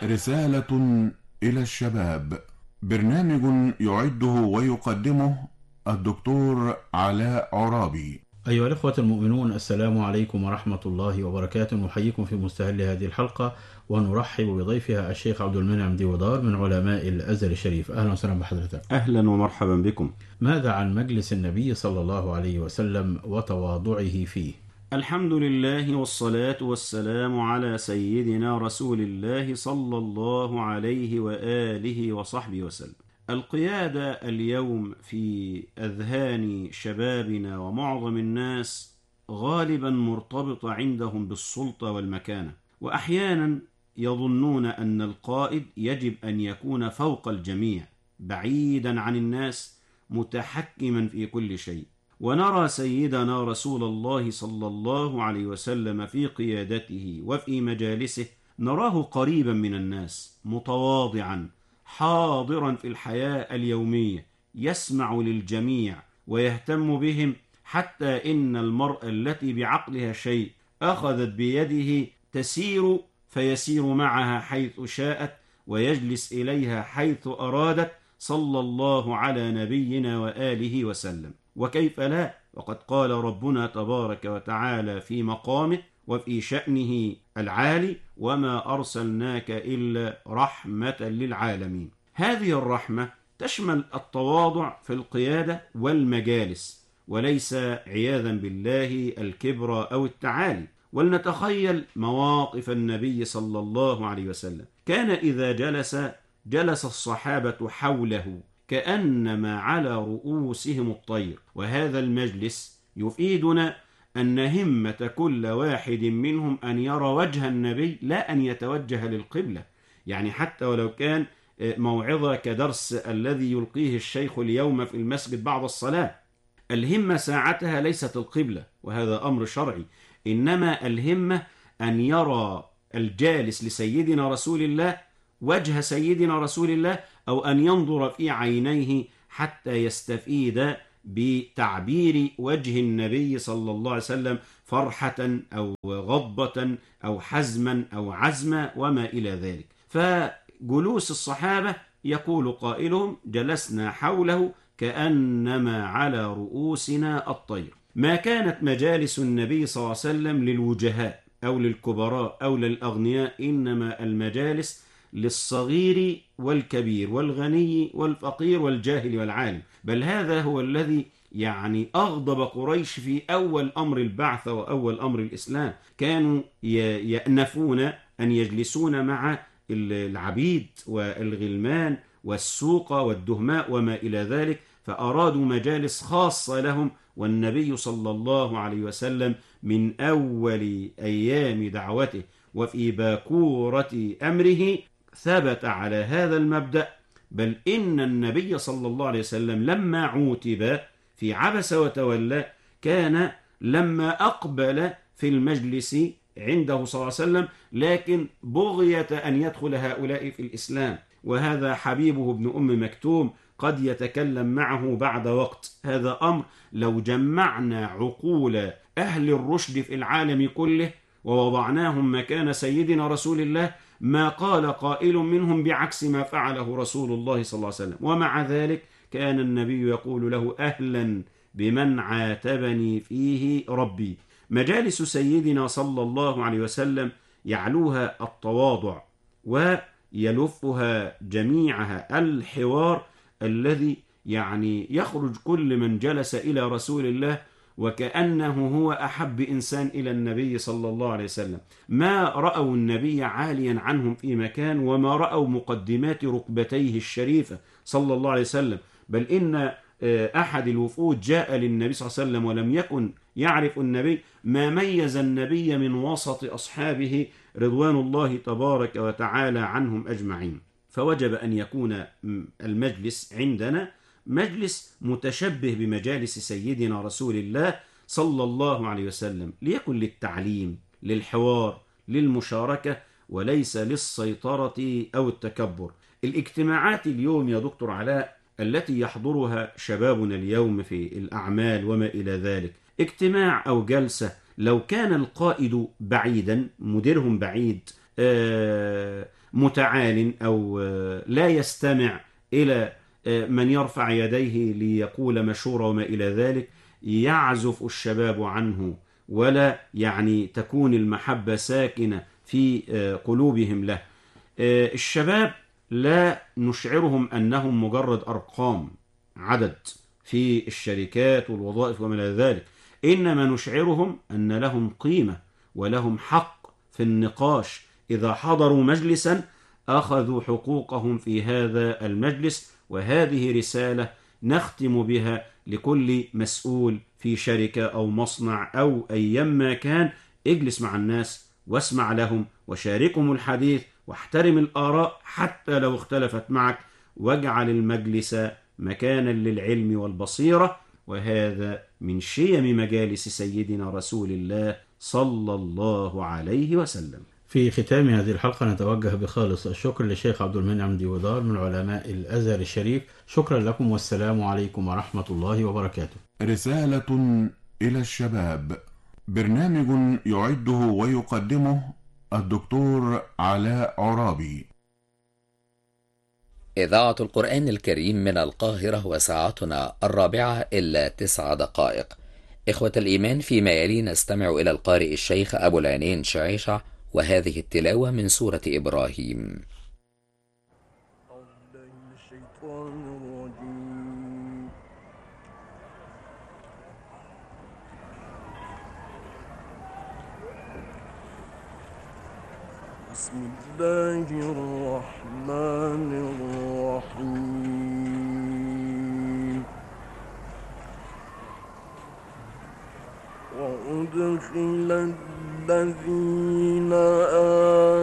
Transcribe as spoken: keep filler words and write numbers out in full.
رسالة إلى الشباب. برنامج يعده ويقدمه الدكتور علاء عرابي. أيها الأخوة المؤمنون، السلام عليكم ورحمة الله وبركاته. نحييكم في مستهل هذه الحلقة ونرحب بضيفها الشيخ عبد المنعم ديودار من علماء الأزهر الشريف. أهلا وسهلا بحضرتك. أهلا ومرحبا بكم. ماذا عن مجلس النبي صلى الله عليه وسلم وتواضعه فيه؟ الحمد لله والصلاة والسلام على سيدنا رسول الله صلى الله عليه وآله وصحبه وسلم. القيادة اليوم في أذهان شبابنا ومعظم الناس غالبا مرتبطة عندهم بالسلطة والمكانة، وأحيانا يظنون أن القائد يجب أن يكون فوق الجميع بعيدا عن الناس متحكما في كل شيء. ونرى سيدنا رسول الله صلى الله عليه وسلم في قيادته وفي مجالسه نراه قريبا من الناس، متواضعا حاضرا في الحياة اليومية، يسمع للجميع ويهتم بهم، حتى إن المرأة التي بعقلها شيء أخذت بيده تسير فيسير معها حيث شاءت ويجلس إليها حيث أرادت، صلى الله على نبينا وآله وسلم. وكيف لا، وقد قال ربنا تبارك وتعالى في مقامه وفي شأنه العالي: وما أرسلناك إلا رحمة للعالمين. هذه الرحمة تشمل التواضع في القيادة والمجالس، وليس عياذا بالله الكبر أو التعالي. ولنتخيل مواقف النبي صلى الله عليه وسلم. كان إذا جلس جلس الصحابة حوله كأنما على رؤوسهم الطير. وهذا المجلس يفيدنا أن همة كل واحد منهم أن يرى وجه النبي، لا أن يتوجه للقبلة. يعني حتى ولو كان موعظة كدرس الذي يلقيه الشيخ اليوم في المسجد بعد الصلاة، الهمة ساعتها ليست القبلة، وهذا أمر شرعي، إنما الهمة أن يرى الجالس لسيدنا رسول الله وجه سيدنا رسول الله، أو أن ينظر في عينيه حتى يستفيد بتعبير وجه النبي صلى الله عليه وسلم، فرحة أو غضبة أو حزما أو عزما وما إلى ذلك. فجلوس الصحابة يقول قائلهم: جلسنا حوله كأنما على رؤوسنا الطير. ما كانت مجالس النبي صلى الله عليه وسلم للوجهاء أو للكبراء أو للأغنياء، إنما المجالس للصغير والكبير والغني والفقير والجاهل والعالم. بل هذا هو الذي يعني أغضب قريش في أول أمر البعث وأول أمر الإسلام. كانوا يأنفون أن يجلسون مع العبيد والغلمان والسوق والدهماء وما إلى ذلك، فأرادوا مجالس خاصة لهم. والنبي صلى الله عليه وسلم من أول أيام دعوته وفي باكورة أمره ثبت على هذا المبدأ. بل إن النبي صلى الله عليه وسلم لما عوتب في عبس وتولى، كان لما أقبل في المجلس عنده صلى الله عليه وسلم لكن بغية أن يدخل هؤلاء في الإسلام، وهذا حبيبه ابن أم مكتوم قد يتكلم معه بعد وقت. هذا أمر لو جمعنا عقول أهل الرشد في العالم كله ووضعناهم مكان سيدنا رسول الله، ما قال قائل منهم بعكس ما فعله رسول الله صلى الله عليه وسلم. ومع ذلك كان النبي يقول له: أهلا بمن عاتبني فيه ربي. مجالس سيدنا صلى الله عليه وسلم يعلوها التواضع ويلفها جميعها الحوار الذي يعني يخرج كل من جلس إلى رسول الله وكأنه هو أحب إنسان إلى النبي صلى الله عليه وسلم. ما رأوا النبي عاليا عنهم في مكان، وما رأوا مقدمات ركبتيه الشريفة صلى الله عليه وسلم. بل إن أحد الوفود جاء للنبي صلى الله عليه وسلم ولم يكن يعرف النبي، ما ميز النبي من وسط أصحابه رضوان الله تبارك وتعالى عنهم أجمعين. فوجب أن يكون المجلس عندنا مجلس متشبه بمجالس سيدنا رسول الله صلى الله عليه وسلم، ليكن للتعليم، للحوار، للمشاركة، وليس للسيطرة أو التكبر. الاجتماعات اليوم يا دكتور علاء التي يحضرها شبابنا اليوم في الأعمال وما إلى ذلك، اجتماع أو جلسة لو كان القائد بعيدا، مديرهم بعيد متعال أو لا يستمع إلى من يرفع يديه ليقول مشورة وما إلى ذلك، يعزف الشباب عنه، ولا يعني تكون المحبة ساكنة في قلوبهم له. الشباب لا نشعرهم أنهم مجرد أرقام عدد في الشركات والوظائف وما إلى ذلك، إنما نشعرهم أن لهم قيمة ولهم حق في النقاش. إذا حضروا مجلسا أخذوا حقوقهم في هذا المجلس. وهذه رسالة نختم بها لكل مسؤول في شركة أو مصنع أو أيما كان: اجلس مع الناس واسمع لهم وشاركهم الحديث واحترم الآراء حتى لو اختلفت معك، واجعل المجلس مكانا للعلم والبصيرة. وهذا من شيم مجالس سيدنا رسول الله صلى الله عليه وسلم. في ختام هذه الحلقة نتوجه بخالص الشكر للشيخ عبد المنعم ديودار من علماء الأزهر الشريف. شكرا لكم والسلام عليكم ورحمة الله وبركاته. رسالة إلى الشباب، برنامج يعده ويقدمه الدكتور علاء عرابي. إذاعة القرآن الكريم من القاهرة، وساعتنا الرابعة إلا تسع دقائق. إخوة الإيمان، فيما يلي نستمع إلى القارئ الشيخ أبو العينين شعيشة، وهذه التلاوة من سورة إبراهيم. بسم الله الرحمن الرحيم. وأدخل الذين